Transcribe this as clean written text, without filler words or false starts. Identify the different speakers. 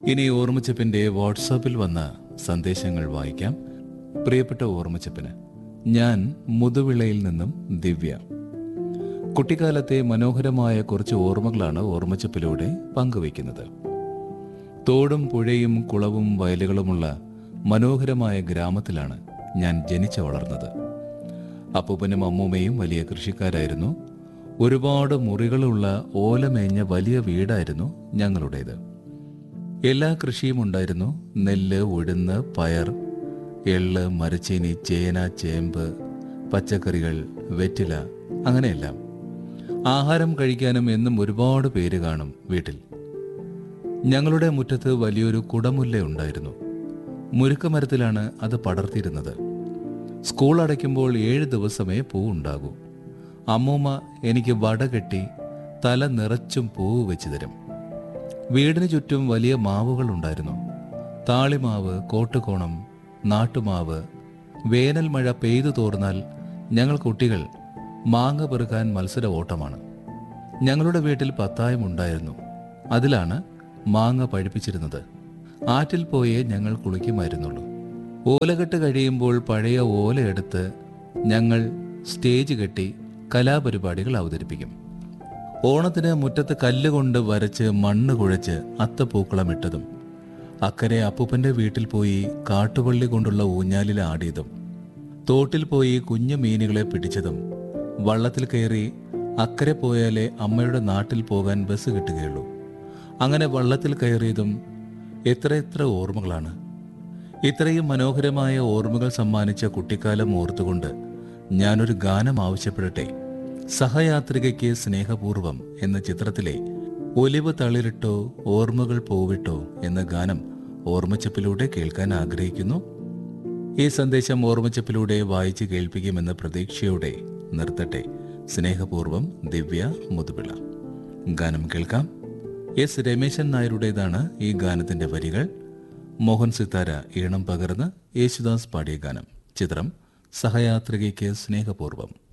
Speaker 1: ഇനി ഓർമ്മച്ചപ്പിന്റെ വാട്സാപ്പിൽ വന്ന സന്ദേശങ്ങൾ വായിക്കാം. പ്രിയപ്പെട്ട ഓർമ്മച്ചപ്പിന്, ഞാൻ മുതുവിളയിൽ നിന്നും ദിവ്യ. കുട്ടിക്കാലത്തെ മനോഹരമായ കുറച്ച് ഓർമ്മകളാണ് ഓർമ്മച്ചപ്പിലൂടെ പങ്കുവയ്ക്കുന്നത്. തോടും പുഴയും കുളവും വയലുകളുമുള്ള മനോഹരമായ ഗ്രാമത്തിലാണ് ഞാൻ ജനിച്ചു വളർന്നത്. അപ്പൂപ്പനും അമ്മൂമ്മയും വലിയ കൃഷിക്കാരായിരുന്നു. ഒരുപാട് മുറികളുള്ള ഓലമേഞ്ഞ വലിയ വീടായിരുന്നു ഞങ്ങളുടേത്. എല്ലാ കൃഷിയും ഉണ്ടായിരുന്നു. നെല്ല്, ഉഴുന്ന്, പയർ, എള്ള്, മരച്ചീനി, ചേന, ചേമ്പ്, പച്ചക്കറികൾ, വെറ്റില, അങ്ങനെയെല്ലാം. ആഹാരം കഴിക്കാനും എന്നും ഒരുപാട് പേര് കാണും വീട്ടിൽ. ഞങ്ങളുടെ മുറ്റത്ത് വലിയൊരു കുടമുല്ല ഉണ്ടായിരുന്നു. മുരുക്കമരത്തിലാണ് അത് പടർത്തിയിരുന്നത്. സ്കൂൾ അടയ്ക്കുമ്പോൾ 7 ദിവസമേ പൂ ഉണ്ടാകൂ. അമ്മൂമ്മ എനിക്ക് വട കെട്ടി തല നിറച്ചും പൂവ് വെച്ച് തരും. വീടിന് ചുറ്റും വലിയ മാവുകൾ ഉണ്ടായിരുന്നു. താളിമാവ്, കോട്ടുകോണം, നാട്ടുമാവ്. വേനൽ മഴ പെയ്തു തോർന്നാൽ ഞങ്ങൾ കുട്ടികൾ മാങ്ങ പെറുക്കാൻ മത്സര ഓട്ടമാണ്. ഞങ്ങളുടെ വീട്ടിൽ പത്തായം ഉണ്ടായിരുന്നു. അതിലാണ് മാങ്ങ പഴുപ്പിച്ചിരുന്നത്. ആറ്റിൽ പോയേ ഞങ്ങൾ കുളിക്കുമായിരുന്നുള്ളൂ. ഓലകെട്ട് കഴിയുമ്പോൾ പഴയ ഓല എടുത്ത് ഞങ്ങൾ സ്റ്റേജ് കെട്ടി കലാപരിപാടികൾ അവതരിപ്പിക്കും. ഓണത്തിന് മുറ്റത്ത് കല്ലുകൊണ്ട് വരച്ച് മണ്ണ് കുഴച്ച് അത്തപ്പൂക്കളമിട്ടതും, അക്കരെ അപ്പൂപ്പൻ്റെ വീട്ടിൽ പോയി കാട്ടുപള്ളി കൊണ്ടുള്ള ഊഞ്ഞാലിൽ ആടിയതും, തോട്ടിൽ പോയി കുഞ്ഞു മീനുകളെ പിടിച്ചതും, വള്ളത്തിൽ കയറി അക്കരെ പോയാലേ അമ്മയുടെ നാട്ടിൽ പോകാൻ ബസ് കിട്ടുകയുള്ളൂ. അങ്ങനെ വള്ളത്തിൽ കയറിയതും എത്ര ഓർമ്മകളാണ്. ഇത്രയും മനോഹരമായ ഓർമ്മകൾ സമ്മാനിച്ച കുട്ടിക്കാലം ഓർത്തുകൊണ്ട് ഞാനൊരു ഗാനം ആവശ്യപ്പെടട്ടെ. സഹയാത്രികയ്ക്ക് സ്നേഹപൂർവം എന്ന ചിത്രത്തിലെ ഒലിവ് തളിരിട്ടോ ഓർമ്മകൾ പോവിട്ടോ എന്ന ഗാനം ഓർമ്മച്ചപ്പിലൂടെ കേൾക്കാൻ ആഗ്രഹിക്കുന്നു. ഈ സന്ദേശം ഓർമ്മച്ചപ്പിലൂടെ വായിച്ച് കേൾപ്പിക്കുമെന്ന പ്രതീക്ഷയോടെ നിർത്തട്ടെ. സ്നേഹപൂർവം, ദിവ്യ, മുതുവിള. ഗാനം കേൾക്കാം. എസ് രമേശൻ നായരുടേതാണ് ഈ ഗാനത്തിന്റെ വരികൾ. മോഹൻ സിത്താര ഈണം പകർന്ന് യേശുദാസ് പാടിയ ഗാനം. ചിത്രം സഹയാത്രികയ്ക്ക് സ്നേഹപൂർവം.